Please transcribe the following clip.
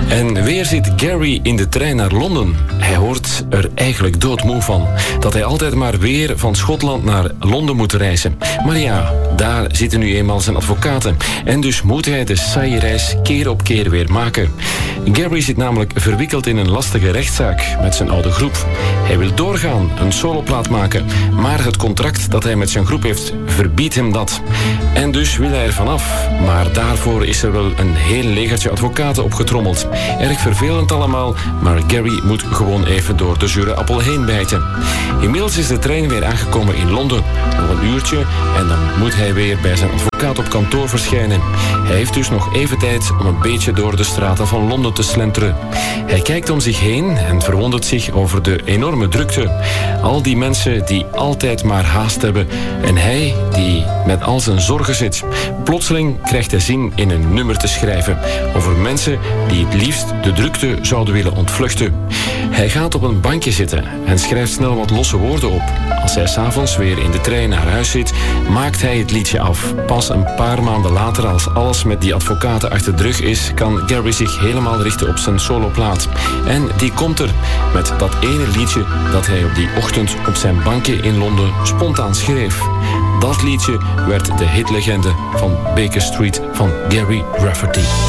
En weer zit Gary in de trein naar Londen. Hij hoort er eigenlijk doodmoe van. Dat hij altijd maar weer van Schotland naar Londen moet reizen. Maar ja, daar zitten nu eenmaal zijn advocaten. En dus moet hij de saaie reis keer op keer weer maken. Gary zit namelijk verwikkeld in een lastige rechtszaak met zijn oude groep. Hij wil doorgaan, een soloplaat maken. Maar het contract dat hij met zijn groep heeft, verbiedt hem dat. En dus wil hij er vanaf. Maar daarvoor is er wel een heel legertje advocaten opgetrommeld. Erg vervelend allemaal, maar Gary moet gewoon even door de zure appel heen bijten. Inmiddels is de trein weer aangekomen in Londen. Nog een uurtje en dan moet hij weer bij zijn advocaat op kantoor verschijnen. Hij heeft dus nog even tijd om een beetje door de straten van Londen te slenteren. Hij kijkt om zich heen en verwondert zich over de enorme drukte. Al die mensen die altijd maar haast hebben en hij die met al zijn zorgen zit. Plotseling krijgt hij zin in een nummer te schrijven over mensen die het liefst de drukte zouden willen ontvluchten. Hij gaat op een bankje zitten en schrijft snel wat losse woorden op. Als hij 's avonds weer in de trein naar huis zit, maakt hij het liedje af. Pas een paar maanden later, als alles met die advocaten achter de rug is, kan Gary zich helemaal richten op zijn soloplaat. En die komt er met dat ene liedje dat hij op die ochtend op zijn bankje in Londen spontaan schreef. Dat liedje werd de hitlegende van Baker Street van Gary Rafferty.